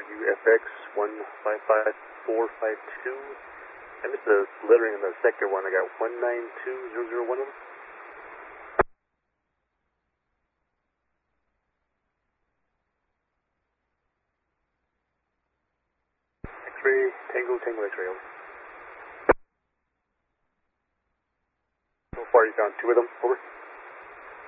UFX 155452. I missed the lettering in the sector one. I got 192001 of them. X-ray, Tango, X-ray. Over. So far you found 2 of them, over.